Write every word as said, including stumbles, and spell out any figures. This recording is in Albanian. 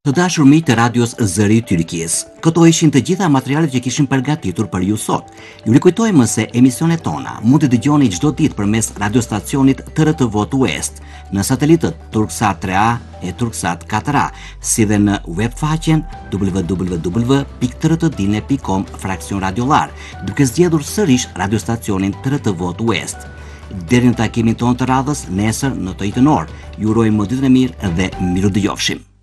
Të dashur miq të radios Zëri i Tyrkisë, këto ishin të gjitha materialet që kishim përgatitur për ju sot. Ju rikujtojmë se emisionet tona mund të dëgjoni çdo ditë përmes radiostacionit T R T V West, në satelitët Turksat tre A e Turksat katër A, si dhe në webfaqen w w w pikë t r t dine pikë com fraksion radiollar, duke zgjedhur sërish radiostacionin T R T V West. Deri në takimin tonë të radhës nesër në të njëjtën orë, ju urojmë ditën e mirë dhe miru dëgjofshim.